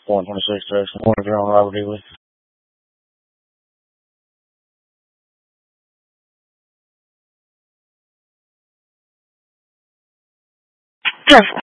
126 direction. One if you're on Robert E. Lee. Sure.